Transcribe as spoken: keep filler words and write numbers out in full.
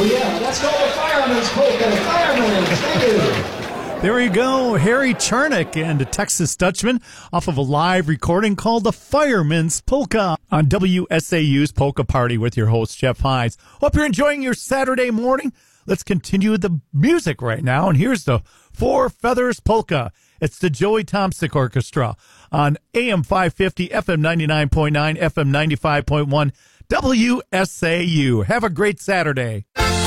Oh, yeah. Let's go to Fireman's Polka. Fireman's. Thank you. There you go. Harry Charnick and the Texas Dutchman off of a live recording called The Fireman's Polka on W S A U's Polka Party with your host, Jeff Hines. Hope you're enjoying your Saturday morning. Let's continue with the music right now. And here's the Four Feathers Polka. It's the Joey Tomsic Orchestra on A M five fifty, F M ninety-nine point nine, F M ninety-five point one, W S A U. Have a great Saturday.